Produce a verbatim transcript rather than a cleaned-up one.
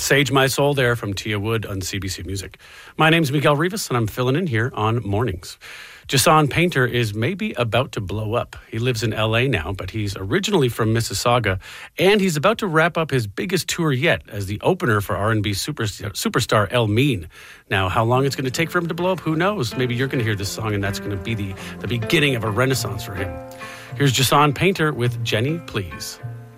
Sage My Soul there from Tia Wood on C B C Music. My name's Miguel Rivas, and I'm filling in here on Mornings. Jason Painter is maybe about to blow up. He lives in L A now, but he's originally from Mississauga, and he's about to wrap up his biggest tour yet as the opener for R and B superstar, superstar El Mean. Now, how long it's going to take for him to blow up, who knows? Maybe you're going to hear this song, and that's going to be the, the beginning of a renaissance for him. Here's Jason Painter with Jenny Please.